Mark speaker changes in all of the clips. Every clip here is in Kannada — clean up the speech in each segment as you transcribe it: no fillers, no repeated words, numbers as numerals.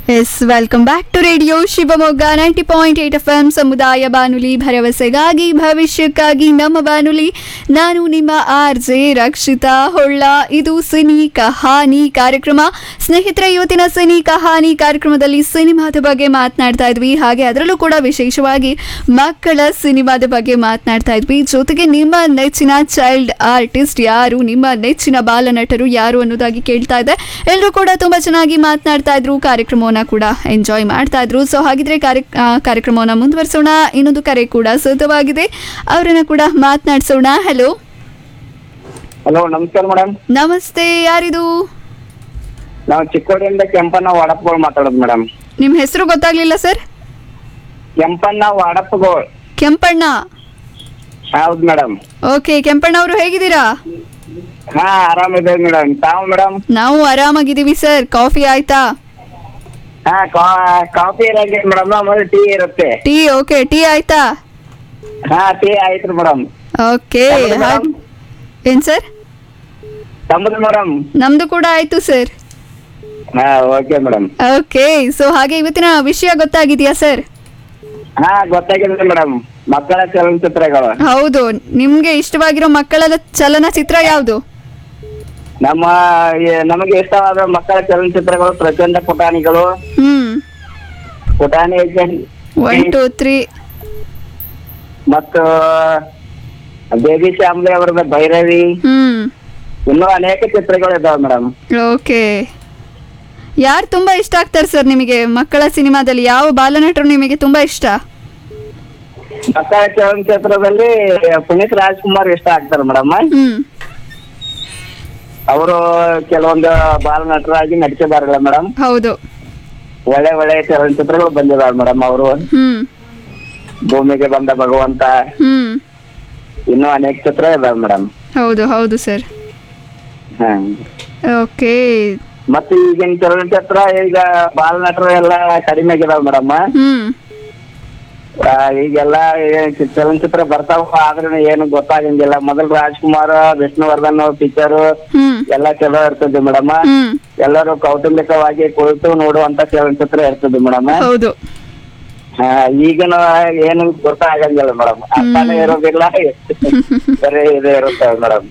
Speaker 1: S welcome back to radio Shivamogga 90.8 FM ಸಮುದಾಯ ಬಾನುಲಿ ಭರವಸೆಗಾಗಿ ಭವಿಷ್ಯಕ್ಕಾಗಿ ನಮ್ಮ ಬಾನುಲಿ. ನಾನು ನಿಮ್ಮ RJ ರಕ್ಷಿತಾ ಹೊಳ್ಳ. ಇದು ಸಿನಿ ಕಹಾನಿ ಕಾರ್ಯಕ್ರಮ. ಸ್ನೇಹಿತರೆ, ಇವತ್ತಿನ ಸಿನಿ ಕಹಾನಿ ಕಾರ್ಯಕ್ರಮದಲ್ಲಿ ಸಿನಿಮಾದ ಬಗ್ಗೆ ಮಾತನಾಡ್ತಾ ಇದ್ವಿ. ಹಾಗೆ ಅದರಲ್ಲೂ ಕೂಡ ವಿಶೇಷವಾಗಿ ಮಕ್ಕಳ ಸಿನಿಮಾದ ಬಗ್ಗೆ ಮಾತನಾಡ್ತಾ ಇದ್ವಿ. ಜೊತೆಗೆ ನಿಮ್ಮ ನೆಚ್ಚಿನ ಚೈಲ್ಡ್ ಆರ್ಟಿಸ್ಟ್ ಯಾರು, ನಿಮ್ಮ ನೆಚ್ಚಿನ ಬಾಲನಟರು ಯಾರು ಅನ್ನೋದಾಗಿ ಕೇಳ್ತಾ ಇದ್ದೆ. ಎಲ್ಲರೂ ಕೂಡ ತುಂಬಾ ಚೆನ್ನಾಗಿ ಮಾತನಾಡ್ತಾ ಇದ್ರು, ಕಾರ್ಯಕ್ರಮವನ್ನು ಕೂಡ ಎಂಜಾಯ್ ಮಾಡ್ತಾ ಇದ್ರು. ಸೊ ಹಾಗಿದ್ರೆ ಕಾರ್ಯಕ್ರಮವನ್ನು ಮುಂದುವರಿಸೋಣ. ಇನ್ನೊಂದು ಕರೆ ಕೂಡ ಸಿದ್ಧವಾಗಿದೆ, ಅವರನ್ನ ಕೂಡ ಮಾತನಾಡಿಸೋಣ. ಹಲೋ
Speaker 2: ಹಲೋ, ನಮಸ್ಕಾರ ಮೇಡಮ್.
Speaker 1: ನಮಸ್ತೆ, ಯಾರಿದು?
Speaker 2: ನಾವು ಚಿಕ್ಕೋಡಿಯಿಂದ ಕೆಂಪಣ್ಣ ವಾಡಪ್ಪಗೋಳ್ ಮಾತಾಡೋದು ಮೇಡಮ್.
Speaker 1: ನಿಮ್ಮ ಹೆಸರು ಗೊತ್ತಾಗ್ಲಿಲ್ಲ ಸರ್.
Speaker 2: ಕೆಂಪಣ್ಣ ವಾಡಪ್ಪಗೋಳ್.
Speaker 1: ಕೆಂಪಣ್ಣ,
Speaker 2: ಹೌದು ಮೇಡಮ್.
Speaker 1: ಓಕೆ. ಕೆಂಪಣ್ಣ ಅವರು ಹೇಗಿದ್ದೀರಾ?
Speaker 2: ಹಾ, ಆರಾಮಿದ್ದೇವೆ ಮೇಡಮ್. ತಾವು ಮೇಡಮ್?
Speaker 1: ನಾವು ಆರಾಮಾಗಿದ್ದೀವಿ ಸರ್. ಕಾಫಿ ಆಯ್ತಾ?
Speaker 2: ಹಾ, ಕಾಫಿ ಇರಂಗೆ ಮೇಡಮ್, ಆಮೇಲೆ ಟೀ ಇರುತ್ತೆ.
Speaker 1: Tea, okay. ಟೀ ಆಯ್ತಾ?
Speaker 2: ಹಾ, ಟೀ ಆಯ್ತು ಮೇಡಮ್.
Speaker 1: ಓಕೆ. ಏನ್ ಸರ್?
Speaker 2: ತಮ್ಮದು ಮೇಡಮ್?
Speaker 1: ನಮ್ದು ಕೂಡ ಆಯ್ತು ಸರ್.
Speaker 2: ಹಾ, ಓಕೆ ಮೇಡಮ್.
Speaker 1: ಓಕೆ. ಸೊ ಹಾಗೆ ಇವತ್ತಿನ ವಿಷಯ ಗೊತ್ತಾಗಿದೆಯಾ ಸರ್?
Speaker 2: ಹಾ, ಗೊತ್ತಾಗಿದೆ ಮೇಡಮ್. ಮಕ್ಕಳ ಚಲನಚಿತ್ರಗಳು.
Speaker 1: ಹೌದು. ನಿಮ್ಗೆ ಇಷ್ಟವಾಗಿರೋ ಮಕ್ಕಳ ಚಲನಚಿತ್ರ ಯಾವುದು?
Speaker 2: ನಮಗೆ ಇಷ್ಟವಾದ ಮಕ್ಕಳ ಚಲನಚಿತ್ರಗಳು ಪ್ರಚಂಡ ಪುಟಾಣಿಗಳು, ಪುಟಾಣಿ
Speaker 1: 1 2 3
Speaker 2: ಮತ್ತು ಬೇಬಿ ಶ್ಯಾಮ್ಲಿ ಅವರದ ಭೈರವಿ, ಇನ್ನೂ ಅನೇಕ ಚಿತ್ರಗಳು ಇದಾವೆ ಮೇಡಮ್.
Speaker 1: ಓಕೆ. ಯಾರು ತುಂಬಾ ಇಷ್ಟ ಆಗ್ತಾರೆ ಸರ್ ನಿಮಗೆ ಮಕ್ಕಳ ಸಿನಿಮಾದಲ್ಲಿ? ಯಾವ ಬಾಲನಟರು ನಿಮಗೆ ತುಂಬಾ ಇಷ್ಟ?
Speaker 2: ಮಕ್ಕಳ ಚಲನಚಿತ್ರದಲ್ಲಿ ಪುನೀತ್ ರಾಜ್ಕುಮಾರ್ ಇಷ್ಟ ಆಗ್ತಾರೆ ಮೇಡಮ್. ಅವರು ಕೆಲವೊಂದು ಬಾಲನಟರಾಗಿ ನಟಿಸಿದಾರಲ್ಲ ಮೇಡಮ್.
Speaker 1: ಹೌದು.
Speaker 2: ಒಳ್ಳೆ ಒಳ್ಳೆ ಚಲನಚಿತ್ರಗಳು ಬಂದಿದಾವೆ ಮೇಡಮ್. ಅವರು ಭೂಮಿಗೆ ಬಂದ ಭಗವಂತ, ಇನ್ನೂ ಅನೇಕ ಚಿತ್ರ ಇದಾವೆ ಮೇಡಮ್.
Speaker 1: ಹೌದು ಹೌದು ಸರ್. ಓಕೆ.
Speaker 2: ಮತ್ತೆ ಈಗಿನ ಚಲನಚಿತ್ರ ಈಗ ಬಾಲನಟರು ಎಲ್ಲ ಕಡಿಮೆ ಆಗಿದಾವೆ ಮೇಡಮ್. ಈಗೆಲ್ಲ ಚಲನಚಿತ್ರ ಬರ್ತಾವ, ಆದ್ರೆ ಏನು ಗೊತ್ತಾಗಂಗಿಲ್ಲ. ಮೊದಲು ರಾಜ್ಕುಮಾರ್, ವಿಷ್ಣುವರ್ಧನ್ ಪಿಕ್ಚರ್ ಎಲ್ಲ ಚಲೋ ಇರ್ತದೆ ಮೇಡಮ್. ಎಲ್ಲರೂ ಕೌಟುಂಬಿಕವಾಗಿ ಕುಳಿತು ನೋಡುವಂತ ಚಲನಚಿತ್ರ ಇರ್ತದೆ ಮೇಡಮ್.
Speaker 1: ಹೌದು.
Speaker 2: ಈಗಿನ ಏನು ಗೊತ್ತಾಗಂಗಿಲ್ಲ ಮೇಡಮ್. ಅರ್ಥನೇ ಇರೋದಿಲ್ಲ, ಬರೀ ಇದೇ ಇರುತ್ತವೆ ಮೇಡಮ್.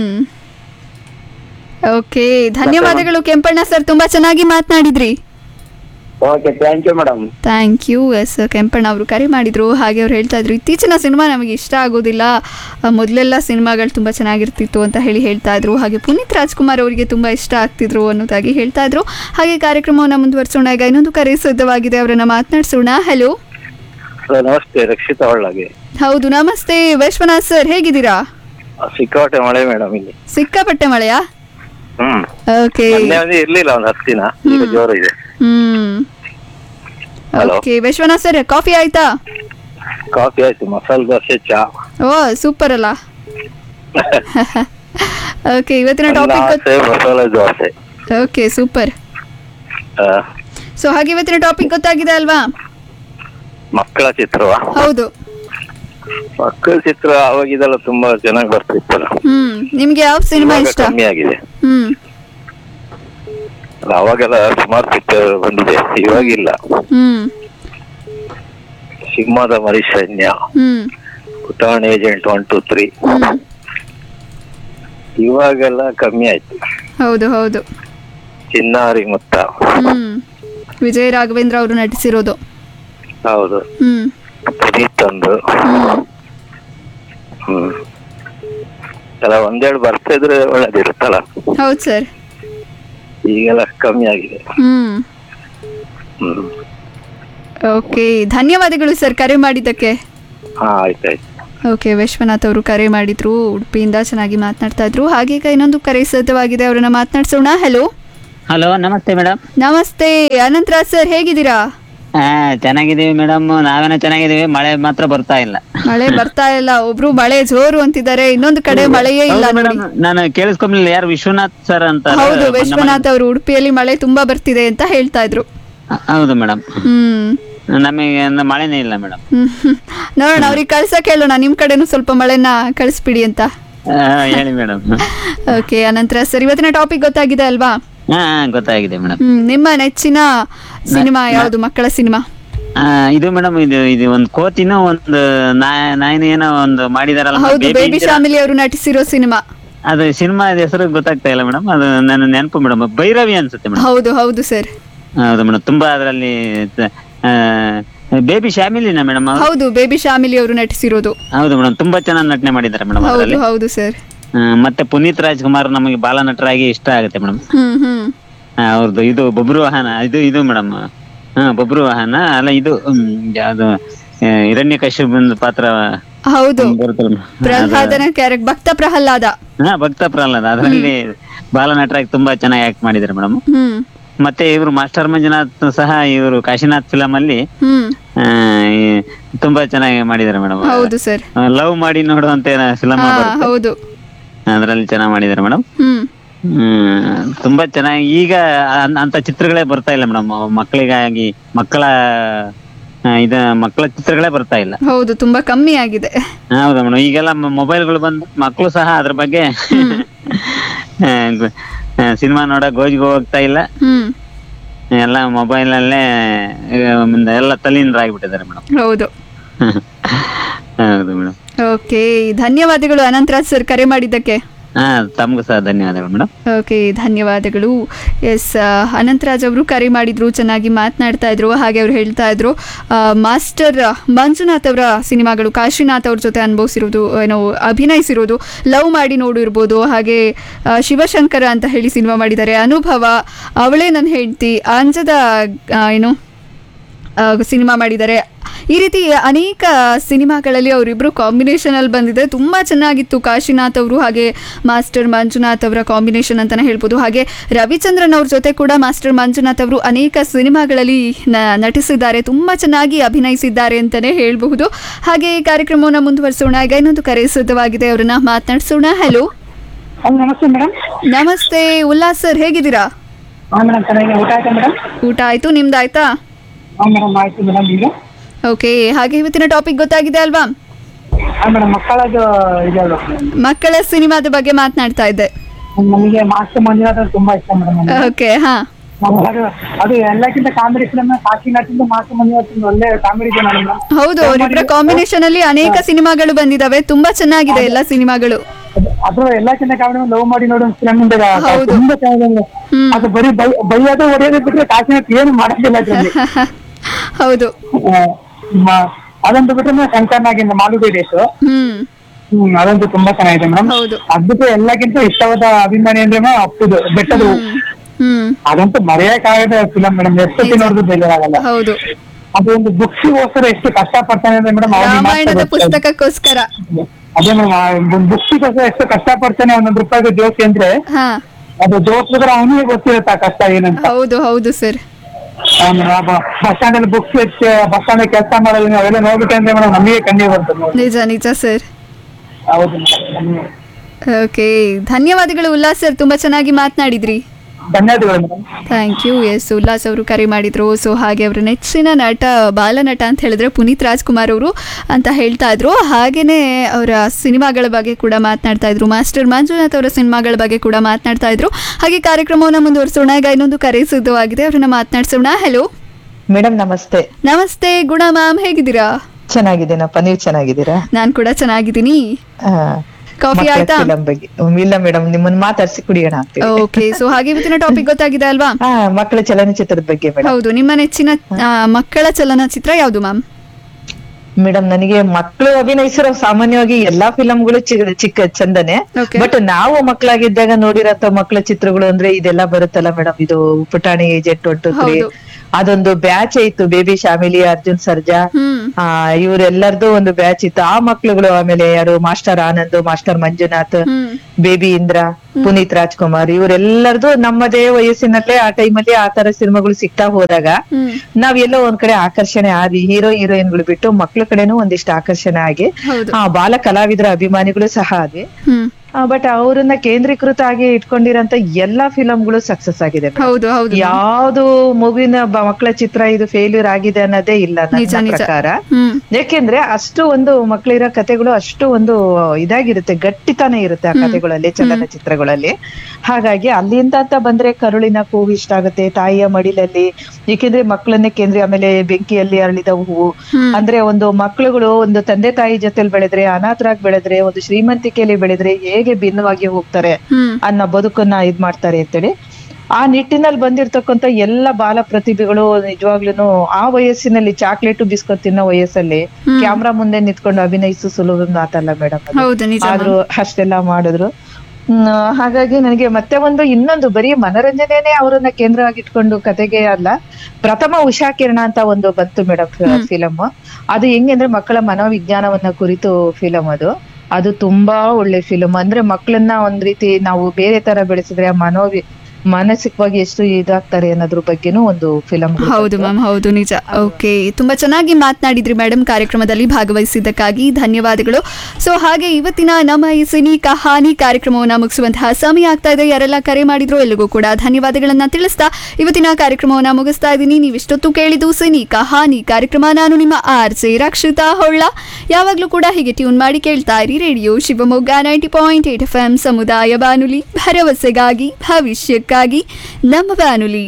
Speaker 1: ಓಕೆ, ಧನ್ಯವಾದಗಳು ಕೆಂಪಣ್ಣ ಸರ್, ತುಂಬಾ ಚೆನ್ನಾಗಿ ಮಾತನಾಡಿದ್ರಿ.
Speaker 2: Okay, thank you madam.
Speaker 1: Thank you. S, Kempanna ಅವರು ಕರೆ ಮಾಡಿದ್ರು. ಹಾಗೆ ಅವ್ರು ಹೇಳ್ತಾ ಇದ್ರು, ಇತ್ತೀಚಿನ ಸಿನಿಮಾ ನಮಗೆ ಇಷ್ಟ ಆಗೋದಿಲ್ಲ, ಮೊದಲೆಲ್ಲ ಸಿನಿಮಾಗಳು ತುಂಬ ಚೆನ್ನಾಗಿರ್ತಿತ್ತು ಅಂತ ಹೇಳ್ತಾ ಇದ್ರು. ಹಾಗೆ ಪುನೀತ್ ರಾಜ್ಕುಮಾರ್ ಅವರಿಗೆ ತುಂಬ ಇಷ್ಟ ಆಗ್ತಿದ್ರು ಅನ್ನೋದಾಗಿ ಹೇಳ್ತಾ ಇದ್ರು. ಹಾಗೆ ಕಾರ್ಯಕ್ರಮವನ್ನು ಮುಂದುವರಿಸೋಣ. ಈಗ ಇನ್ನೊಂದು ಕರೆ ಸಿದ್ಧವಾಗಿದೆ, ಅವರನ್ನ ಮಾತನಾಡಿಸೋಣ. ಹಲೋ.
Speaker 3: ನಮಸ್ತೆ, ರಕ್ಷಿತಾ ಹೊಳ್ಳಾಗೆ.
Speaker 1: ಹೌದು, ನಮಸ್ತೆ ವಿಶ್ವನಾಥ್ ಸರ್, ಹೇಗಿದ್ದೀರಾ?
Speaker 3: ಸಿಕ್ಕಾಪಟ್ಟೆ ಮಳೆ ಮೇಡಮ್ ಇಲ್ಲಿ.
Speaker 1: ಸಿಕ್ಕಾಪಟ್ಟೆ ಮಳೆಯಾ? ಓಕೆ.
Speaker 3: ಇರ್ಲಿಲ್ಲ, ಒಂದು 10 ದಿನ, ಈಗ ಜೋರು ಇದೆ.
Speaker 1: ಓಕೆ. ವಿಶ್ವನಾಥ್ ಸರ್, ಕಾಫಿ ಆಯ್ತಾ?
Speaker 3: ಕಾಫಿ ಆಯ್ತು, ಮಸಾಲೆ ದೋಸೆ, ಚಾ.
Speaker 1: ಓ, ಸೂಪರ್ ಅಲ್ಲ. ಓಕೆ, ಇವತ್ತಿನ topic
Speaker 3: masala dosa.
Speaker 1: Okay, super. So ಹಾಗೆ ಇವತ್ತಿನ ಟಾಪಿಕ್ ಗೊತ್ತಾಗಿದೆ ಅಲ್ವಾ?
Speaker 3: ಮಕ್ಕಳ ಚಿತ್ರವಾ?
Speaker 1: ಹೌದು.
Speaker 3: ಮಕ್ಕಳ ಚಿತ್ರ ಅವಾಗಿದೆಲ್ಲ ತುಂಬಾ ಚೆನ್ನಾಗಿ ಬರ್ತಿತ್ತಲ್ಲ.
Speaker 1: ನಿಮ್ಗೆ ಯಾವ ಸಿನಿಮಾ ಇಷ್ಟ?
Speaker 3: ಕಮ್ಮಿ ಆಗಿದೆ. ಅವಾಗೆಲ್ಲ ಸುಮಾರು ಪಿಕ್ಚರ್ ಬಂದಿದೆ, ಇವಾಗಿಲ್ಲ. ಸಿಂಹದ ಮರಿಸೈನ್ಯ, ಪುಟಾಣಿ ಏಜೆಂಟ್ 1 2 3, ಇವಾಗೆಲ್ಲ ಕಮ್ಮಿ ಆಯ್ತು.
Speaker 1: ಹೌದು ಹೌದು.
Speaker 3: ಚಿನ್ನಾರಿ ಮುತ್ತ,
Speaker 1: ವಿಜಯ ರಾಘವೇಂದ್ರ ಅವರು ನಟಿಸಿರೋದು.
Speaker 3: ಹೌದು. ಪುನೀತ್ ಒಂದು ಎಲ್ಲ ಒಂದೆರಡು ಬರ್ತಾ ಇದ್ರೆ ಒಳ್ಳೇದಿರುತ್ತಲ್ಲ.
Speaker 1: ಹೌದು ಸರ್.
Speaker 3: ಈಗೆಲ್ಲ ಕಮ್ಮಿ ಆಗಿದೆ.
Speaker 1: ಓಕೆ, ಧನ್ಯವಾದಗಳು ಸರ್ ಕರೆ ಮಾಡಿದ್ದಕ್ಕೆ.
Speaker 3: ಆಯ್ತಾಯ್ತು.
Speaker 1: ಓಕೆ, ವಿಶ್ವನಾಥ್ ಅವರು ಕರೆ ಮಾಡಿದ್ರು, ಉಡುಪಿಯಿಂದ ಚೆನ್ನಾಗಿ ಮಾತನಾಡ್ತಾ ಇದ್ರು. ಹಾಗೆ ಈಗ ಇನ್ನೊಂದು ಕರೆ ಸಿದ್ಧವಾಗಿದೆ, ಅವರನ್ನ ಮಾತನಾಡಿಸೋಣ. ಹಲೋ.
Speaker 4: ಹಲೋ, ನಮಸ್ತೆ ಮೇಡಮ್.
Speaker 1: ನಮಸ್ತೆ ಅನಂತರಾಜ್ ಸರ್, ಹೇಗಿದ್ದೀರಾ?
Speaker 4: ಚೆನ್ನಾಗಿದ್ದೀವಿ ಮೇಡಮ್, ನಾವೇನೋ ಚೆನ್ನಾಗಿದ್ದೀವಿ. ಮಳೆ ಮಾತ್ರ ಬರ್ತಾ ಇಲ್ಲ.
Speaker 1: ಮಳೆ ಬರ್ತಾ ಇಲ್ಲ, ಒಬ್ರು ಮಳೆ ಜೋರು ಅಂತಿದ್ದಾರೆ, ಇನ್ನೊಂದು ಕಡೆ ಮಳೆಯೇ ಇಲ್ಲ.
Speaker 4: ಮೇಡಮ್, ನಾನು ಕೇಳಿಸ್ಕೊಂಡ್ಲಿಲ್ಲ, ಯಾರು ವಿಶ್ವನಾಥ್ ಸರ್ ಅಂತ?
Speaker 1: ಹೌದು, ವಿಶ್ವನಾಥ್ ಅವರು ಉಡುಪಿಯಲ್ಲಿ ಮಳೆ ತುಂಬಾ ಬರ್ತಿದೆ ಅಂತ ಹೇಳ್ತಾ ಇದ್ರು.
Speaker 4: ಹೌದು ಮೇಡಮ್. ನಮಗೆ ಮಳೆನೇ ಇಲ್ಲ ಮೇಡಮ್.
Speaker 1: ನೋಡೋಣ, ಅವ್ರಿಗೆ ಕಳ್ಸಕ್ ಹೇಳೋಣ, ನಿಮ್ ಕಡೆನೂ ಸ್ವಲ್ಪ ಮಳೆನ ಕಳಿಸ್ಬಿಡಿ ಅಂತ.
Speaker 4: ಹೇಳಿ ಮೇಡಮ್.
Speaker 1: ಓಕೆ, ಅನಂತರ ಸರ್ ಇವತ್ತಿನ ಟಾಪಿಕ್ ಗೊತ್ತಾಗಿದೆ ಅಲ್ವಾ?
Speaker 4: ಹಾ ಗೊತ್ತಾಗಿದೆ ಮೇಡಮ್.
Speaker 1: ನಿಮ್ಮ ನೆಚ್ಚಿನ ಸಿನಿಮಾ ಯಾವುದು, ಮಕ್ಕಳ ಸಿನಿಮಾ?
Speaker 4: ಇದು ಮೇಡಮ್ ಇದು ಒಂದು ಕೋತಿನ ಒಂದು ನಾಯಿನ ಏನೋ ಒಂದು ಮಾಡಿದಾರಲ್ಲ.
Speaker 1: ಹೌದು, ಬೇಬಿ ಶಾಮಿಲಿ ಅವರು ನಟಿಸಿರೋ ಸಿನಿಮಾ.
Speaker 4: ಅದು ಸಿನಿಮಾ ಹೆಸರು ಗೊತ್ತಾಗ್ತಾ ಇಲ್ಲ ಮೇಡಮ್. ಅದು ನನ್ನ ನೆನಪು ಮೇಡಮ್, ಭೈರವಿ ಅನ್ಸುತ್ತೆ ಮೇಡಮ್.
Speaker 1: ಹೌದು ಹೌದು ಸರ್.
Speaker 4: ಹೌದು ಮೇಡಮ್, ತುಂಬಾ ಅದರಲ್ಲಿ ಬೇಬಿ ಶಾಮಿಲಿನ ಮೇಡಮ್?
Speaker 1: ಹೌದು, ಬೇಬಿ ಶಾಮಿಲಿ ಅವರು ನಟಿಸಿರೋದು.
Speaker 4: ಹೌದು ಮೇಡಮ್, ತುಂಬಾ ಚೆನ್ನಾಗಿ ನಟನೆ ಮಾಡಿದ್ದಾರೆ ಮೇಡಮ್
Speaker 1: ಹೌದು
Speaker 4: ಅದರಲ್ಲಿ.
Speaker 1: ಹೌದು ಸರ್.
Speaker 4: ಮತ್ತೆ ಪುನೀತ್ ರಾಜ್ಕುಮಾರ್ ನಮಗೆ ಬಾಲ ನಟರಾಗಿ ಇಷ್ಟ ಆಗುತ್ತೆ ಮೇಡಮ್. ಅವ್ರದ್ದು ಇದು ಬಬ್ರು ವಾಹನ, ಇದು ಮೇಡಮ್. ಬಬ್ರು ವಾಹನ ಅಲ್ಲ, ಇದು ಯಾವ್ದು ಹಿರಣ್ಯ ಕಶ್ಯಪನ ಪಾತ್ರ.
Speaker 1: ಹೌದು, ಪ್ರಹ್ಲಾದನ ಕ್ಯಾರೆಕ್ಟರ್ ಭಕ್ತ ಪ್ರಹ್ಲಾದ.
Speaker 4: ಭಕ್ತ ಪ್ರಹ್ಲಾದ ಅದರಲ್ಲಿ ಬಾಲ ನಟರಾಗಿ ತುಂಬಾ ಚೆನ್ನಾಗಿ ಆಕ್ಟ್ ಮಾಡಿದ್ದಾರೆ ಮೇಡಮ್. ಮತ್ತೆ ಇವರು ಮಾಸ್ಟರ್ ಮಂಜುನಾಥ್ ಸಹ ಇವರು ಕಾಶಿನಾಥ್ ಫಿಲಂ ಅಲ್ಲಿ ತುಂಬಾ ಚೆನ್ನಾಗಿ ಮಾಡಿದ್ದಾರೆ ಮೇಡಮ್.
Speaker 1: ಹೌದು ಸರ್.
Speaker 4: ಲವ್ ಮಾಡಿ ನೋಡುವಂತ ಫಿಲಂ
Speaker 1: ಹೌದು,
Speaker 4: ಅದ್ರಲ್ಲಿ ಚೆನ್ನಾಗಿ ಮಾಡಿದ್ದಾರೆ ಮೇಡಮ್. ತುಂಬಾ ಚೆನ್ನಾಗಿ ಈಗ ಅಂತ ಚಿತ್ರಗಳೇ ಬರ್ತಾ ಇಲ್ಲ ಮೇಡಮ್. ಮಕ್ಕಳಿಗಾಗಿ ಮಕ್ಕಳ ಚಿತ್ರಗಳೇ ಬರ್ತಾ ಇಲ್ಲ.
Speaker 1: ಹೌದು, ತುಂಬಾ ಕಮ್ಮಿ ಆಗಿದೆ.
Speaker 4: ಹೌದಾ ಮೇಡಮ್, ಈಗೆಲ್ಲ ಮೊಬೈಲ್ಗಳು ಬಂದು ಮಕ್ಕಳು ಸಹ ಅದ್ರ ಬಗ್ಗೆ ಸಿನಿಮಾ ನೋಡಕ್ ಗೋಜಿಗೆ ಹೋಗ್ತಾ ಇಲ್ಲ. ಎಲ್ಲ ಮೊಬೈಲ್ ಅಲ್ಲೇ ಎಲ್ಲ ತಲ್ಲೀನರಾಗ್ಬಿಟ್ಟಿದ್ದಾರೆ ಮೇಡಮ್.
Speaker 1: ಹೌದು
Speaker 4: ಹೌದು ಮೇಡಮ್.
Speaker 1: ಓಕೆ, ಧನ್ಯವಾದಗಳು ಅನಂತರಾಜ್ ಸರ್ ಕರೆ ಮಾಡಿದ್ದಕ್ಕೆ.
Speaker 4: ತಮಗೂ ಸಹ ಧನ್ಯವಾದಗಳು ಮೇಡಮ್.
Speaker 1: ಓಕೆ, ಧನ್ಯವಾದಗಳು. ಎಸ್, ಅನಂತರಾಜ್ ಅವರು ಕರೆ ಮಾಡಿದ್ರು, ಚೆನ್ನಾಗಿ ಮಾತನಾಡ್ತಾ ಇದ್ರು. ಹಾಗೆ ಅವ್ರು ಹೇಳ್ತಾ ಇದ್ರು ಮಾಸ್ಟರ್ ಮಂಜುನಾಥ್ ಅವರ ಸಿನಿಮಾಗಳು, ಕಾಶಿನಾಥ್ ಅವ್ರ ಜೊತೆ ಅಭಿನಯಿಸಿರೋದು ಲವ್ ಮಾಡಿ ನೋಡು ಇರ್ಬೋದು. ಹಾಗೆ ಶಿವಶಂಕರ ಅಂತ ಹೇಳಿ ಸಿನಿಮಾ ಮಾಡಿದ್ದಾರೆ, ಅನುಭವ, ಅವಳೇ ನನ್ನ ಹೆಂಡತಿ, ಅಂಜದ ಸಿನಿಮಾ ಮಾಡಿದ್ದಾರೆ. ಈ ರೀತಿ ಅನೇಕ ಸಿನಿಮಾಗಳಲ್ಲಿ ಅವರಿಬ್ಬರು ಕಾಂಬಿನೇಷನಲ್ಲಿ ಬಂದಿದೆ. ತುಂಬ ಚೆನ್ನಾಗಿತ್ತು ಕಾಶಿನಾಥ್ ಅವರು ಹಾಗೆ ಮಾಸ್ಟರ್ ಮಂಜುನಾಥ್ ಅವರ ಕಾಂಬಿನೇಷನ್ ಅಂತಲೇ ಹೇಳ್ಬೋದು. ಹಾಗೆ ರವಿಚಂದ್ರನ್ ಅವ್ರ ಜೊತೆ ಕೂಡ ಮಾಸ್ಟರ್ ಮಂಜುನಾಥ್ ಅವರು ಅನೇಕ ಸಿನಿಮಾಗಳಲ್ಲಿ ನಟಿಸಿದ್ದಾರೆ, ತುಂಬ ಚೆನ್ನಾಗಿ ಅಭಿನಯಿಸಿದ್ದಾರೆ ಅಂತಲೇ ಹೇಳಬಹುದು. ಹಾಗೆ ಕಾರ್ಯಕ್ರಮವನ್ನು ಮುಂದುವರಿಸೋಣ. ಈಗ ಇನ್ನೊಂದು ಕರೆ ಸಿದ್ಧವಾಗಿದೆ, ಅವರನ್ನ ಮಾತನಾಡಿಸೋಣ. ಹಲೋ,
Speaker 5: ನಮಸ್ತೆ ಮೇಡಮ್.
Speaker 1: ನಮಸ್ತೆ ಉಲ್ಲಾಸ್ ಸರ್, ಹೇಗಿದ್ದೀರಾ? ಊಟ ಆಯ್ತು, ನಿಮ್ದಾಯ್ತಾ? ಓಕೆ, ಹಾಗೆ ಇವತ್ತಿನ ಟಾಪಿಕ್ ಗೊತ್ತಾಗಿದೆ ಅಲ್ವಾ? ಮಕ್ಕಳ ಸಿನಿಮಾದ ಬಗ್ಗೆ ಮಾತನಾಡ್ತಾ ಇದ್ದೆ.
Speaker 5: ನಮಗೆ ಮಾಸ್ಟರ್ ಮಂಜುನಾಥ್ ತುಂಬಾ ಇಷ್ಟ ಮೇಡಮ್.
Speaker 1: ಓಕೆ, ಹಾ,
Speaker 5: ಅದು ಎಲ್ಲಕ್ಕಿಂತ ಕಾಮಿಡಿ ಫಿಲಂ ಕಾಶಿನಾಥಿಂದ ಮಾಸ್ಟರ್ ಮಂಜುನಾಥ್ ಒಳ್ಳೆ ಕಾಮಿಡಿ ಜನ.
Speaker 1: ಹೌದು, ಅವರಿಬ್ಬರ ಕಾಂಬಿನೇಷನ್ ಅಲ್ಲಿ ಅನೇಕ ಸಿನಿಮಾಗಳು ಬಂದಿದಾವೆ, ತುಂಬಾ ಚೆನ್ನಾಗಿದೆ ಎಲ್ಲ ಸಿನಿಮಾಗಳು.
Speaker 5: ಅದ್ರ ಎಲ್ಲಕ್ಕಿಂತ ಕಾಮಿಡಿ ಲವ್ ಮಾಡಿ ನೋಡೋ ಫಿಲಂ ತುಂಬಾ ಚೆನ್ನಾಗಿದೆ. ಅದು ಬರೀ ಬೈಯೋದು ಹೊಡೆಯೋದು ಬಿಟ್ರೆ ಕಾಶಿನಾಥ್ ಏನು ಮಾಡೋದಿಲ್ಲ ಅದ್ರಲ್ಲಿ.
Speaker 1: ಹೌದು,
Speaker 5: ಅದಂತೂ ಬಿಟ್ರೆ ಶಂಕರ್ನಾಗಿಂದ ಮಾಲುಡಿ ಡೇಸ್, ಅದಂತೂ ತುಂಬಾ ಚೆನ್ನಾಗಿದೆ ಮೇಡಮ್. ಅದ್ಭುತ. ಎಲ್ಲಕ್ಕಿಂತ ಇಷ್ಟವಾದ ಅಭಿಮಾನಿ ಅಂದ್ರೆ ಅಪ್ಪುದು ಬೆಟ್ಟದು, ಅದಂತೂ ಮರೆಯಕ್ಕಾಗದ ಫಿಲಂ ಮೇಡಮ್. ಎಷ್ಟು ನೋಡಿದ್ರು ಬೇಜಾರಾಗಲ್ಲ. ಅದು ಒಂದು ಬುಕ್ಸಿಗೋಸ್ಕರ ಎಷ್ಟು ಕಷ್ಟ ಪಡ್ತಾನೆ ಅಂದ್ರೆ ಮೇಡಮ್,
Speaker 1: ರಾಮಾಯಣದ ಪುಸ್ತಕಕ್ಕೋಸ್ಕರ.
Speaker 5: ಅದೇ ಮೇಡಮ್, ಒಂದು ಬುಕ್ಸಿಗೋಸ್ಕರ ಎಷ್ಟು ಕಷ್ಟ ಪಡ್ತಾನೆ. ಒಂದೊಂದು ರೂಪಾಯಿಗೆ ಜೋಸಿ ಅಂದ್ರೆ ಅದು ಜೋಸ್ಗೋಸ್ಕರ ಅವನಿಗೆ ಗೊತ್ತಿರುತ್ತೆ ಆ ಕಷ್ಟ ಏನಂತ.
Speaker 1: ಹೌದು ಹೌದು ಸರ್.
Speaker 5: ಬಸ್ ಸ್ಟ್ಯಾಂಡ್ ಅಲ್ಲಿ ಬುಕ್ಸ್ ಬಸ್ ಸ್ಟ್ಯಾಂಡ್ ಕೆಲಸ ಮಾಡೋದು ನಾವೆಲ್ಲ ನೋಡ್ಬಿಟ್ಟೆ ಅಂದ್ರೆ ಮೇಡಮ್ ನಮಗೆ ಕಣ್ಣೀರು ಬರ್ತದೆ.
Speaker 1: ನಿಜ ನಿಜ ಸರ್.
Speaker 5: ಹೌದು.
Speaker 1: ಓಕೆ, ಧನ್ಯವಾದಗಳು ಉಲ್ಲಾಸ್ ಸರ್, ತುಂಬಾ ಚೆನ್ನಾಗಿ ಮಾತನಾಡಿದ್ರಿ.
Speaker 5: ಧನ್ಯವಾದಗಳು madam.
Speaker 1: Thank you. S, Ullas ಅವರು ಕರೆ ಮಾಡಿದ್ರು. ಸೊ ಹಾಗೆ ಅವರ ನೆಚ್ಚಿನ ನಟ, ಬಾಲನಟ ಅಂತ ಹೇಳಿದ್ರೆ ಪುನೀತ್ ರಾಜ್ಕುಮಾರ್ ಅವರು ಅಂತ ಹೇಳ್ತಾ ಇದ್ರು. ಹಾಗೇನೆ ಅವರ ಸಿನಿಮಾಗಳ ಬಗ್ಗೆ ಕೂಡ ಮಾತನಾಡ್ತಾ ಇದ್ರು, ಮಾಸ್ಟರ್ ಮಂಜುನಾಥ್ ಅವರ ಸಿನಿಮಾಗಳ ಬಗ್ಗೆ ಕೂಡ ಮಾತನಾಡ್ತಾ ಇದ್ರು. ಹಾಗೆ ಕಾರ್ಯಕ್ರಮವನ್ನು ಮುಂದುವರಿಸೋಣ. ಈಗ ಇನ್ನೊಂದು ಕರೆ ಸಿದ್ಧವಾಗಿದೆ, ಅವರನ್ನ ಮಾತನಾಡ್ಸೋಣ. Hello
Speaker 6: madam. ನಮಸ್ತೆ.
Speaker 1: ನಮಸ್ತೆ ಗುಣಾ ಮ್ಯಾಮ್, ಹೇಗಿದ್ದೀರಾ?
Speaker 6: ಚೆನ್ನಾಗಿದ್ದೀನಪ್ಪ, ನೀವು ಚೆನ್ನಾಗಿದ್ದೀರಾ?
Speaker 1: ನಾನು ಕೂಡ ಚೆನ್ನಾಗಿದ್ದೀನಿ. ಕಾಫಿ ಆಯ್ತಾ?
Speaker 6: ಇಲ್ಲ ಮೇಡಮ್, ನಿಮ್ಮನ್ನ ಮಾತಾಡ್ಸಿ ಕುಡಿಯೋಣ ಅಂತ.
Speaker 1: ಓಕೆ, ಸೊ ಹಾಗೆ ಇವತ್ತಿನ ಟಾಪಿಕ್ ಗೊತ್ತಾಗಿದೆ ಅಲ್ವಾ?
Speaker 6: ಮಕ್ಕಳ ಚಲನಚಿತ್ರದ ಬಗ್ಗೆ.
Speaker 1: ಹೌದು, ನಿಮ್ಮ ನೆಚ್ಚಿನ ಮಕ್ಕಳ ಚಲನಚಿತ್ರ ಯಾವುದು ಮ್ಯಾಮ್?
Speaker 6: ಮೇಡಮ್, ನನಗೆ ಮಕ್ಕಳು ಅಭಿನಯಿಸಿರೋ ಸಾಮಾನ್ಯವಾಗಿ ಎಲ್ಲಾ ಫಿಲಂಗಳು ಚಿಕ್ಕ ಚಂದನೆ. ಬಟ್ ನಾವು ಮಕ್ಕಳಾಗಿದ್ದಾಗ ನೋಡಿರಂತ ಮಕ್ಕಳ ಚಿತ್ರಗಳು ಅಂದ್ರೆ ಇದೆಲ್ಲ ಬರುತ್ತಲ್ಲ ಮೇಡಮ್, ಇದು ಪುಟಾಣಿ ಏಜೆಂಟ್ 1, 2, 3, ಅದೊಂದು ಬ್ಯಾಚ್ ಇತ್ತು. ಬೇಬಿ ಶಾಮಿಲಿ, ಅರ್ಜುನ್ ಸರ್ಜಾ, ಇವರೆಲ್ಲರದು ಒಂದು ಬ್ಯಾಚ್ ಇತ್ತು. ಆ ಮಕ್ಳುಗಳು, ಆಮೇಲೆ ಯಾರು master Anand, master Manjunath, baby Indra, Puneeth Rajkumar, ಇವರೆಲ್ಲರದು ನಮ್ಮದೇ ವಯಸ್ಸಿನಲ್ಲೇ ಆ ಟೈಮಲ್ಲಿ ಆ ತರ ಸಿನಿಮಾಗಳು ಸಿಗ್ತಾ ಹೋದಾಗ ನಾವೆಲ್ಲೋ ಒಂದ್ ಕಡೆ ಆಕರ್ಷಣೆ ಆಗಿ ಹೀರೋ ಹೀರೋಯಿನ್ಗಳು ಬಿಟ್ಟು ಮಕ್ಳ ಕಡೆನೂ ಒಂದಿಷ್ಟು ಆಕರ್ಷಣೆ ಆಗಿ ಬಾಲ ಕಲಾವಿದರ ಅಭಿಮಾನಿಗಳು ಸಹ ಆಗಿ ಬಟ್ ಅವ್ರನ್ನ ಕೇಂದ್ರೀಕೃತ ಆಗಿ ಇಟ್ಕೊಂಡಿರೋಂತ ಎಲ್ಲಾ ಫಿಲಂಗಳು ಸಕ್ಸಸ್ ಆಗಿದೆ madam.
Speaker 1: ಹೌದು ಹೌದು
Speaker 6: ಯಾವ್ದು ಮಗುವಿನ ಮಕ್ಕಳ ಚಿತ್ರ ಇದು ಫೇಲ್ಯೂರ್ ಆಗಿದೆ ಅನ್ನೋದೇ ಇಲ್ಲ ನನ್ನ ಪ್ರಕಾರ. ಯಾಕೆಂದ್ರೆ ಅಷ್ಟು ಒಂದು ಮಕ್ಕಳಿರೋ ಕಥೆಗಳು ಅಷ್ಟು ಒಂದು ಇದಾಗಿರುತ್ತೆ, ಗಟ್ಟಿತನ ಇರುತ್ತೆ ಆ ಕಥೆಗಳಲ್ಲಿ, ಚಲನಚಿತ್ರಗಳಲ್ಲಿ. ಹಾಗಾಗಿ ಅಲ್ಲಿಂದ ಅಂತ ಬಂದ್ರೆ ಕರುಳಿನ ಕೂಗು ಇಷ್ಟ ಆಗುತ್ತೆ, ತಾಯಿಯ ಮಡಿಲಲ್ಲಿ, ಏಕೆಂದ್ರೆ ಮಕ್ಕಳನ್ನೇ ಕೇಂದ್ರ, ಆಮೇಲೆ ಬೆಂಕಿಯಲ್ಲಿ ಅರಳಿದ ಹೂವು. ಅಂದ್ರೆ ಒಂದು ಮಕ್ಕಳುಗಳು ಒಂದು ತಂದೆ ತಾಯಿ ಜೊತೆಲಿ ಬೆಳೆದ್ರೆ, ಅನಾಥರಾಗಿ ಬೆಳೆದ್ರೆ, ಒಂದು ಶ್ರೀಮಂತಿಕೆಯಲ್ಲಿ ಬೆಳೆದ್ರೆ ಹೇಗೆ ಭಿನ್ನವಾಗಿ ಹೋಗ್ತಾರೆ ಅನ್ನೋ ಬದುಕನ್ನ ಇದ್ ಮಾಡ್ತಾರೆ ಅಂತೇಳಿ ಆ ನಿಟ್ಟಿನಲ್ಲಿ ಬಂದಿರ್ತಕ್ಕಂಥ ಎಲ್ಲ ಬಾಲ ಪ್ರತಿಭೆಗಳು ನಿಜವಾಗ್ಲೂ ಆ ವಯಸ್ಸಿನಲ್ಲಿ ಚಾಕ್ಲೇಟ್ ಬಿಸ್ಕತ್ ತಿನ್ನೋ ವಯಸ್ಸಲ್ಲಿ ಕ್ಯಾಮ್ರಾ ಮುಂದೆ ನಿಂತ್ಕೊಂಡು ಅಭಿನಯಿಸು ಸುಲಭ ಮಾತಲ್ಲ ಮೇಡಮ್. ಆದ್ರೂ ಅಷ್ಟೆಲ್ಲಾ ಮಾಡಿದ್ರು. ಹಾಗಾಗಿ ನನಗೆ ಮತ್ತೆ ಇನ್ನೊಂದು ಬರೀ ಮನರಂಜನೆನೇ ಅವರನ್ನ ಕೇಂದ್ರವಾಗಿ ಇಟ್ಕೊಂಡು ಕತೆಗೆ ಅಲ್ಲ, ಪ್ರಥಮ ಉಷಾಕಿರಣ ಅಂತ ಒಂದು ಬಂತು ಮೇಡಮ್ ಫಿಲಮ್. ಅದು ಹೆಂಗಂದ್ರೆ ಮಕ್ಕಳ ಮನೋವಿಜ್ಞಾನವನ್ನ ಕುರಿತು ಫಿಲಮ್. ಅದು ತುಂಬಾ ಒಳ್ಳೆ ಫಿಲಮ್. ಅಂದ್ರೆ ಮಕ್ಕಳನ್ನ ಒಂದ್ ರೀತಿ ನಾವು ಬೇರೆ ತರ ಬೆಳೆಸಿದ್ರೆ ಮಾನಸಿಕವಾಗಿ ಎಷ್ಟು ಇದಾಗ್ತಾರೆ ಅನ್ನೋದ್ರ ಬಗ್ಗೆನೂ ಒಂದು ಫಿಲಂ.
Speaker 1: ಹೌದು ಮ್ಯಾಮ್, ಹೌದು, ನಿಜ. ಓಕೆ, ತುಂಬಾ ಚೆನ್ನಾಗಿ ಮಾತನಾಡಿದ್ರಿ ಮೇಡಮ್. ಕಾರ್ಯಕ್ರಮದಲ್ಲಿ ಭಾಗವಹಿಸಿದ್ದಕ್ಕಾಗಿ ಧನ್ಯವಾದಗಳು. ಸೊ ಹಾಗೆ ಇವತ್ತಿನ ನಮ್ಮ ಈ ಸಿನಿ ಕಹಾನಿ ಕಾರ್ಯಕ್ರಮವನ್ನು ಮುಗಿಸುವಂತಹ ಸಮಯ ಆಗ್ತಾ ಇದೆ. ಯಾರೆಲ್ಲ ಕರೆ ಮಾಡಿದ್ರು ಎಲ್ಲಿಗೂ ಕೂಡ ಧನ್ಯವಾದಗಳನ್ನ ತಿಳಿಸ್ತಾ ಇವತ್ತಿನ ಕಾರ್ಯಕ್ರಮವನ್ನು ಮುಗಿಸ್ತಾ ಇದ್ದೀನಿ. ನೀವಿಷ್ಟೊತ್ತು ಕೇಳಿದ್ದು ಸಿನಿ ಕಹಾನಿ ಕಾರ್ಯಕ್ರಮ. ನಾನು ನಿಮ್ಮ RJ ರಕ್ಷಿತಾ ಹೊಳ್ಳ. ಯಾವಾಗ್ಲೂ ಕೂಡ ಹೀಗೆ ಟ್ಯೂನ್ ಮಾಡಿ ಕೇಳ್ತಾ ಇರಿ ರೇಡಿಯೋ ಶಿವಮೊಗ್ಗ 90.8 FM ಸಮುದಾಯ ಬಾನುಲಿ, ಭರವಸೆಗಾಗಿ ಭವಿಷ್ಯಕ್ಕಾಗಿ ನಮ್ಮ ಬಾನುಲಿ.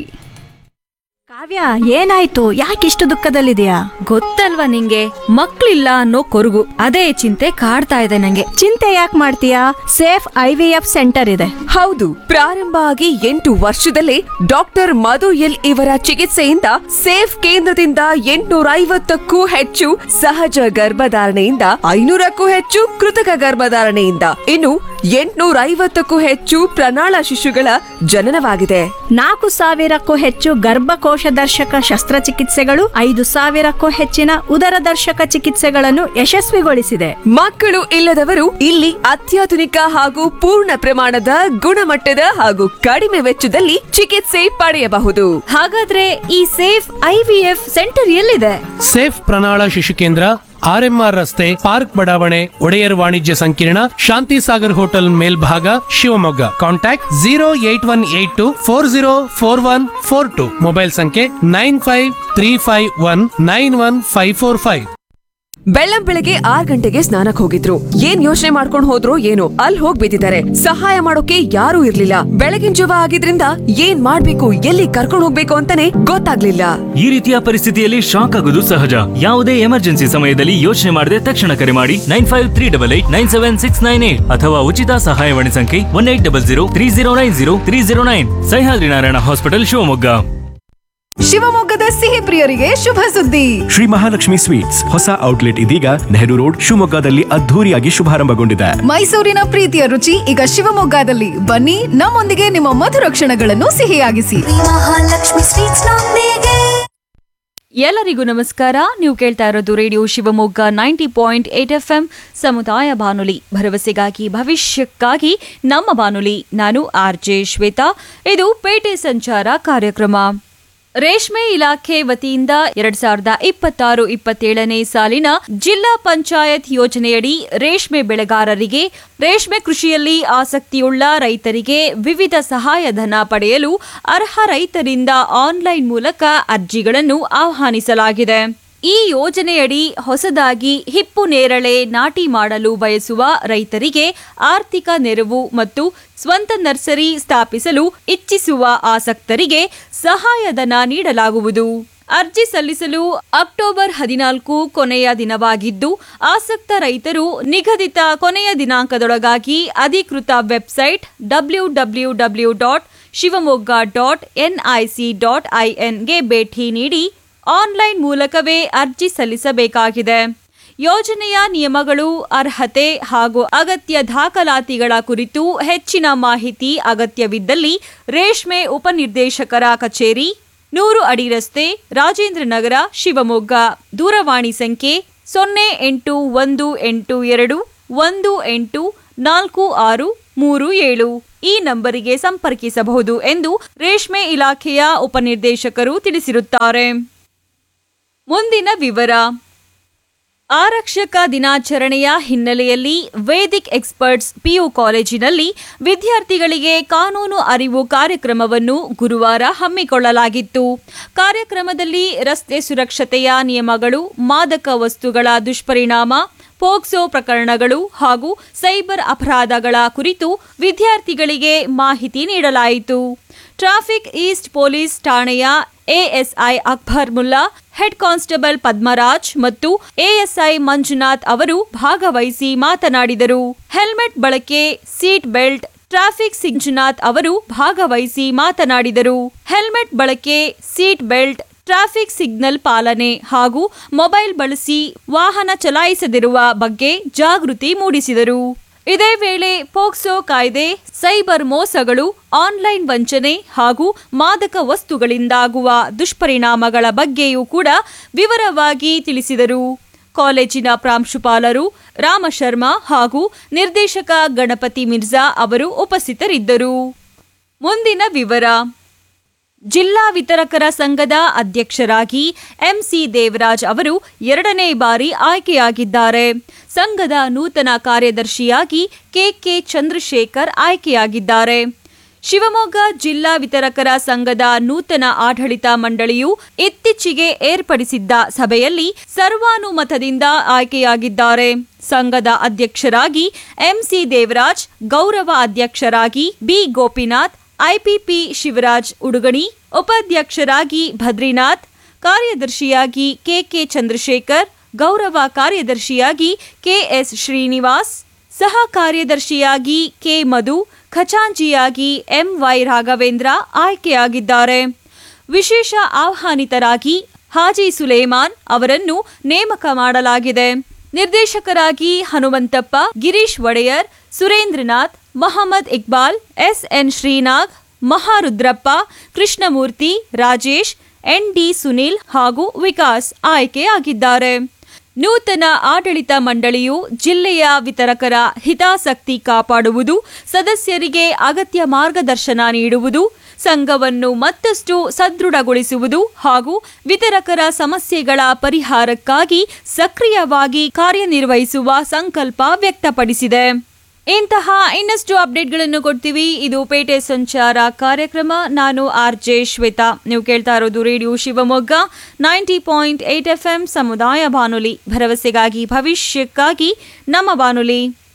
Speaker 7: ಕಾವ್ಯ, ಏನಾಯ್ತು? ಯಾಕಿಷ್ಟು ದುಃಖದಲ್ಲಿದೆಯಾ? ಗೊತ್ತಲ್ವಾ ನಿಂಗೆ, ಮಕ್ಳಿಲ್ಲ ಅನ್ನೋ ಕೊರಗು, ಅದೇ ಚಿಂತೆ ಕಾಡ್ತಾ ಇದೆ ನಂಗೆ. ಚಿಂತೆ ಯಾಕೆ ಮಾಡ್ತೀಯಾ? ಸೇಫ್ IVF ಸೆಂಟರ್ ಇದೆ.
Speaker 8: ಹೌದು, ಪ್ರಾರಂಭ ಆಗಿ 8 ವರ್ಷದಲ್ಲೇ ಡಾಕ್ಟರ್ ಮಧು ಎಲ್ ಇವರ ಚಿಕಿತ್ಸೆಯಿಂದ ಸೇಫ್ ಕೇಂದ್ರದಿಂದ 850ಕ್ಕೂ ಹೆಚ್ಚು ಸಹಜ ಗರ್ಭಧಾರಣೆಯಿಂದ 500ಕ್ಕೂ ಹೆಚ್ಚು ಕೃತಕ ಗರ್ಭಧಾರಣೆಯಿಂದ ಇನ್ನು 850ಕ್ಕೂ ಹೆಚ್ಚು ಪ್ರಣಾಳ ಶಿಶುಗಳ ಜನನವಾಗಿದೆ.
Speaker 7: 4,000ಕ್ಕೂ ಹೆಚ್ಚು ಗರ್ಭಕೋಶ ದರ್ಶಕ ಶಸ್ತ್ರಚಿಕಿತ್ಸೆಗಳು, 5,000ಕ್ಕೂ ಹೆಚ್ಚಿನ ಉದರದರ್ಶಕ ಚಿಕಿತ್ಸೆಗಳನ್ನು ಯಶಸ್ವಿಗೊಳಿಸಿದೆ.
Speaker 8: ಮಕ್ಕಳು ಇಲ್ಲದವರು ಇಲ್ಲಿ ಅತ್ಯಾಧುನಿಕ ಹಾಗೂ ಪೂರ್ಣ ಪ್ರಮಾಣದ ಗುಣಮಟ್ಟದ ಹಾಗೂ ಕಡಿಮೆ ವೆಚ್ಚದಲ್ಲಿ ಚಿಕಿತ್ಸೆ ಪಡೆಯಬಹುದು.
Speaker 7: ಹಾಗಾದ್ರೆ ಈ ಸೇಫ್ IVF ಸೆಂಟರ್ ಎಲ್ಲಿದೆ?
Speaker 9: ಸೇಫ್ ಪ್ರಣಾಳ ಶಿಶು ಕೇಂದ್ರ, RMR ರಸ್ತೆ, ಪಾರ್ಕ್ ಬಡಾವಣೆ, ಒಡೆಯರ್ ವಾಣಿಜ್ಯ ಸಂಕೀರ್ಣ, ಶಾಂತಿ ಸಾಗರ್ ಹೋಟೆಲ್ ಮೇಲ್ಭಾಗ, ಶಿವಮೊಗ್ಗ. ಕಾಂಟ್ಯಾಕ್ಟ್ 08182 404142. ಮೊಬೈಲ್ ಸಂಖ್ಯೆ 9535191545.
Speaker 8: ಬೆಳ್ಳಂ ಬೆಳಗ್ಗೆ 6 ಗಂಟೆಗೆ ಸ್ನಾನಕ್ ಹೋಗಿದ್ರು. ಏನ್ ಯೋಚನೆ ಮಾಡ್ಕೊಂಡ್ ಹೋದ್ರು ಏನೋ, ಅಲ್ಲಿ ಹೋಗ್ ಬಿದ್ದಿದ್ದಾರೆ. ಸಹಾಯ ಮಾಡೋಕೆ ಯಾರೂ ಇರ್ಲಿಲ್ಲ. ಬೆಳಗಿನ ಜವ ಆಗಿದ್ರಿಂದ ಏನ್ ಮಾಡ್ಬೇಕು, ಎಲ್ಲಿ ಕರ್ಕೊಂಡ್ ಹೋಗ್ಬೇಕು ಅಂತಾನೆ ಗೊತ್ತಾಗ್ಲಿಲ್ಲ.
Speaker 10: ಈ ರೀತಿಯ ಪರಿಸ್ಥಿತಿಯಲ್ಲಿ ಶಾಕ್ ಆಗೋದು ಸಹಜ. ಯಾವುದೇ ಎಮರ್ಜೆನ್ಸಿ ಸಮಯದಲ್ಲಿ ಯೋಚನೆ ಮಾಡದೆ ತಕ್ಷಣ ಕರೆ ಮಾಡಿ 9538897698 ಅಥವಾ ಉಚಿತ ಸಹಾಯವಾಣಿ ಸಂಖ್ಯೆ 180030903009. ಸಹ್ಯಾದ್ರಿ ನಾರಾಯಣ ಹಾಸ್ಪಿಟಲ್, ಶಿವಮೊಗ್ಗ.
Speaker 11: ಶಿವಮೊಗ್ಗದ ಸಿಹಿ ಪ್ರಿಯರಿಗೆ ಶುಭ ಸುದ್ದಿ.
Speaker 12: ಶ್ರೀ ಮಹಾಲಕ್ಷ್ಮಿ ಸ್ವೀಟ್ಸ್ ಹೊಸ ಔಟ್ಲೆಟ್ ಇದೀಗ ನೆಹರು ರೋಡ್ ಶಿವಮೊಗ್ಗದಲ್ಲಿ ಅದ್ಧೂರಿಯಾಗಿ ಶುಭಾರಂಭಗೊಂಡಿದೆ.
Speaker 11: ಮೈಸೂರಿನ ಪ್ರೀತಿಯ ರುಚಿ ಈಗ ಶಿವಮೊಗ್ಗದಲ್ಲಿ. ಬನ್ನಿ, ನಮ್ಮೊಂದಿಗೆ ನಿಮ್ಮ ಮಧುರ ಕ್ಷಣಗಳನ್ನು ಸಿಹಿಯಾಗಿಸಿ.
Speaker 7: ಎಲ್ಲರಿಗೂ ನಮಸ್ಕಾರ. ನೀವು ಕೇಳ್ತಾ ಇರೋದು ರೇಡಿಯೋ ಶಿವಮೊಗ್ಗ 90.8 FM ಸಮುದಾಯ ಬಾನುಲಿ, ಭರವಸೆಗಾಗಿ ಭವಿಷ್ಯಕ್ಕಾಗಿ ನಮ್ಮ ಬಾನುಲಿ. ನಾನು RJ ಶ್ವೇತಾ. ಇದು ಪೇಟೆ ಸಂಚಾರ ಕಾರ್ಯಕ್ರಮ. ರೇಷ್ಮೆ ಇಲಾಖೆ ವತಿಯಿಂದ 2026-27ನೇ ಸಾಲಿನ ಜಿಲ್ಲಾ ಪಂಚಾಯತ್ ಯೋಜನೆಯಡಿ ರೇಷ್ಮೆ ಬೆಳೆಗಾರರಿಗೆ, ರೇಷ್ಮೆ ಕೃಷಿಯಲ್ಲಿ ಆಸಕ್ತಿಯುಳ್ಳ ರೈತರಿಗೆ ವಿವಿಧ ಸಹಾಯಧನ ಪಡೆಯಲು ಅರ್ಹ ರೈತರಿಂದ ಆನ್ಲೈನ್ ಮೂಲಕ ಅರ್ಜಿಗಳನ್ನು ಆಹ್ವಾನಿಸಲಾಗಿದೆ. ಈ ಯೋಜನೆಯಡಿ ಹೊಸದಾಗಿ ಹಿಪ್ಪು ನೇರಳೆ ನಾಟಿ ಮಾಡಲು ಬಯಸುವ ರೈತರಿಗೆ ಆರ್ಥಿಕ ನೆರವು ಮತ್ತು ಸ್ವಂತ ನರ್ಸರಿ ಸ್ಥಾಪಿಸಲು ಇಚ್ಛಿಸುವ ಆಸಕ್ತರಿಗೆ ಸಹಾಯಧನ ನೀಡಲಾಗುವುದು. ಅರ್ಜಿ ಸಲ್ಲಿಸಲು ಅಕ್ಟೋಬರ್ 14 ಕೊನೆಯ ದಿನವಾಗಿದ್ದು, ಆಸಕ್ತ ರೈತರು ನಿಗದಿತ ಕೊನೆಯ ದಿನಾಂಕದೊಳಗಾಗಿ ಅಧಿಕೃತ ವೆಬ್ಸೈಟ್ www.shivamogga.nic.in ಗೆ ಭೇಟಿ ನೀಡಿ ಆನ್ಲೈನ್ ಮೂಲಕವೇ ಅರ್ಜಿ ಸಲ್ಲಿಸಬೇಕಾಗಿದೆ. ಯೋಜನೆಯ ನಿಯಮಗಳು, ಅರ್ಹತೆ ಹಾಗೂ ಅಗತ್ಯ ದಾಖಲಾತಿಗಳ ಕುರಿತು ಹೆಚ್ಚಿನ ಮಾಹಿತಿ ಅಗತ್ಯವಿದ್ದಲ್ಲಿ ರೇಷ್ಮೆ ಉಪನಿರ್ದೇಶಕರ ಕಚೇರಿ, 100 ಅಡಿ ರಸ್ತೆ, ರಾಜೇಂದ್ರ ನಗರ, ಶಿವಮೊಗ್ಗ. ದೂರವಾಣಿ ಸಂಖ್ಯೆ 0812184637 ಈ ನಂಬರಿಗೆ ಸಂಪರ್ಕಿಸಬಹುದು ಎಂದು ರೇಷ್ಮೆ ಇಲಾಖೆಯ ಉಪನಿರ್ದೇಶಕರು ತಿಳಿಸಿರುತ್ತಾರೆ. ಮುಂದಿನ ವಿವರ. ಆರಕ್ಷಕ ದಿನಾಚರಣೆಯ ಹಿನ್ನೆಲೆಯಲ್ಲಿ ವೇದಿಕ್ ಎಕ್ಸ್ಪರ್ಟ್ಸ್ ಪಿಯು ಕಾಲೇಜಿನಲ್ಲಿ ವಿದ್ಯಾರ್ಥಿಗಳಿಗೆ ಕಾನೂನು ಅರಿವು ಕಾರ್ಯಕ್ರಮವನ್ನು ಗುರುವಾರ ಹಮ್ಮಿಕೊಳ್ಳಲಾಗಿತ್ತು. ಕಾರ್ಯಕ್ರಮದಲ್ಲಿ ರಸ್ತೆ ಸುರಕ್ಷತೆಯ ನಿಯಮಗಳು, ಮಾದಕ ವಸ್ತುಗಳ ದುಷ್ಪರಿಣಾಮ, ಪೋಕ್ಸೋ ಪ್ರಕರಣಗಳು ಹಾಗೂ ಸೈಬರ್ ಅಪರಾಧಗಳ ಕುರಿತು ವಿದ್ಯಾರ್ಥಿಗಳಿಗೆ ಮಾಹಿತಿ ನೀಡಲಾಯಿತು. ಟ್ರಾಫಿಕ್ ಈಸ್ಟ್ ಪೊಲೀಸ್ ಠಾಣೆಯ ASI Akbar Mulla, head constable Padmaraj ಮತ್ತು ಎಎಸ್ಐ ಮಂಜುನಾಥ್ ಅವರು ಭಾಗವಹಿಸಿ ಮಾತನಾಡಿದರು. ಹೆಲ್ಮೆಟ್ ಬಳಕೆ, ಸೀಟ್ ಬೆಲ್ಟ್, ಟ್ರಾಫಿಕ್ ಮಂಜುನಾಥ್ ಅವರು ಭಾಗವಹಿಸಿ ಮಾತನಾಡಿದರು. ಹೆಲ್ಮೆಟ್ ಬಳಕೆ, ಸೀಟ್ ಬೆಲ್ಟ್, ಟ್ರಾಫಿಕ್ ಸಿಗ್ನಲ್ ಪಾಲನೆ ಹಾಗೂ ಮೊಬೈಲ್ ಬಳಸಿ ವಾಹನ ಚಲಾಯಿಸದಿರುವ ಬಗ್ಗೆ ಜಾಗೃತಿ ಮೂಡಿಸಿದರು. ಇದೇ ವೇಳೆ ಪೋಕ್ಸೋ ಕಾಯ್ದೆ, ಸೈಬರ್ ಮೋಸಗಳು, ಆನ್ಲೈನ್ ವಂಚನೆ ಹಾಗೂ ಮಾದಕ ವಸ್ತುಗಳಿಂದಾಗುವ ದುಷ್ಪರಿಣಾಮಗಳ ಬಗ್ಗೆಯೂ ಕೂಡ ವಿವರವಾಗಿ ತಿಳಿಸಿದರು. ಕಾಲೇಜಿನ ಪ್ರಾಂಶುಪಾಲರು ರಾಮಶರ್ಮಾ ಹಾಗೂ ನಿರ್ದೇಶಕ ಗಣಪತಿ ಮಿರ್ಜಾ ಅವರು ಉಪಸ್ಥಿತರಿದ್ದರು. ಮುಂದಿನ ವಿವರ. ಜಿಲ್ಲಾ ವಿತರಕರ ಸಂಘದ ಅಧ್ಯಕ್ಷರಾಗಿ ಎಂಸಿ ದೇವರಾಜ್ ಅವರು 2ನೇ ಬಾರಿ ಆಯ್ಕೆಯಾಗಿದ್ದಾರೆ. ಸಂಘದ ನೂತನ ಕಾರ್ಯದರ್ಶಿಯಾಗಿ ಕೆಕೆ ಚಂದ್ರಶೇಖರ್ ಆಯ್ಕೆಯಾಗಿದ್ದಾರೆ. ಶಿವಮೊಗ್ಗ ಜಿಲ್ಲಾ ವಿತರಕರ ಸಂಘದ ನೂತನ ಆಡಳಿತ ಮಂಡಳಿಯು ಇತ್ತೀಚೆಗೆ ಏರ್ಪಡಿಸಿದ್ದ ಸಭೆಯಲ್ಲಿ ಸರ್ವಾನುಮತದಿಂದ ಆಯ್ಕೆಯಾಗಿದ್ದಾರೆ. ಸಂಘದ ಅಧ್ಯಕ್ಷರಾಗಿ ಎಂಸಿ ದೇವರಾಜ್, ಗೌರವ ಅಧ್ಯಕ್ಷರಾಗಿ ಬಿ ಗೋಪಿನಾಥ್, ಐಪಿಪಿ ಶಿವರಾಜ್ ಉಡುಗಣಿ, ಉಪಾಧ್ಯಕ್ಷರಾಗಿ ಬದ್ರಿನಾಥ್, ಕಾರ್ಯದರ್ಶಿಯಾಗಿ ಕೆಕೆ ಚಂದ್ರಶೇಖರ್, ಗೌರವ ಕಾರ್ಯದರ್ಶಿಯಾಗಿ ಕೆಎಸ್ ಶ್ರೀನಿವಾಸ್, ಸಹ ಕಾರ್ಯದರ್ಶಿಯಾಗಿ ಕೆ ಮಧು, ಖಜಾಂಚಿಯಾಗಿ ಎಂವೈ ರಾಘವೇಂದ್ರ ಆಯ್ಕೆಯಾಗಿದ್ದಾರೆ. ವಿಶೇಷ ಆಹ್ವಾನಿತರಾಗಿ ಹಾಜಿ ಸುಲೇಮಾನ್ ಅವರನ್ನು ನೇಮಕ ಮಾಡಲಾಗಿದೆ. ನಿರ್ದೇಶಕರಾಗಿ ಹನುಮಂತಪ್ಪ, ಗಿರೀಶ್ ಒಡೆಯರ್, ಸುರೇಂದ್ರನಾಥ್, ಮೊಹಮ್ಮದ್ ಇಕ್ಬಾಲ್, ಎಸ್ಎನ್ ಶ್ರೀನಾಗ್, ಮಹಾರುದ್ರಪ್ಪ, ಕೃಷ್ಣಮೂರ್ತಿ, ರಾಜೇಶ್, ಎನ್ಡಿ ಸುನಿಲ್ ಹಾಗೂ ವಿಕಾಸ್ ಆಯ್ಕೆಯಾಗಿದ್ದಾರೆ. ನೂತನ ಆಡಳಿತ ಮಂಡಳಿಯು ಜಿಲ್ಲೆಯ ವಿತರಕರ ಹಿತಾಸಕ್ತಿ ಕಾಪಾಡುವುದು, ಸದಸ್ಯರಿಗೆ ಅಗತ್ಯ ಮಾರ್ಗದರ್ಶನ ನೀಡುವುದು, ಸಂಘವನ್ನು ಮತ್ತಷ್ಟು ಸದೃಢಗೊಳಿಸುವುದು ಹಾಗೂ ವಿತರಕರ ಸಮಸ್ಯೆಗಳ ಪರಿಹಾರಕ್ಕಾಗಿ ಸಕ್ರಿಯವಾಗಿ ಕಾರ್ಯನಿರ್ವಹಿಸುವ ಸಂಕಲ್ಪ ವ್ಯಕ್ತಪಡಿಸಿದೆ. ಇಂತಹ ಇನ್ನಷ್ಟು ಅಪ್ಡೇಟ್ಗಳನ್ನು ಕೊಡ್ತೀವಿ. ಇದು ಪೇಟೆ ಸಂಚಾರ ಕಾರ್ಯಕ್ರಮ. ನಾನು ಆರ್ಜೆ ಶ್ವೇತಾ. ನೀವು ಕೇಳ್ತಾ ಇರೋದು ರೇಡಿಯೋ ಶಿವಮೊಗ್ಗ 90.8 FM ಸಮುದಾಯ ಬಾನುಲಿ. ಭರವಸೆಗಾಗಿ ಭವಿಷ್ಯಕ್ಕಾಗಿ ನಮ್ಮ ಬಾನುಲಿ.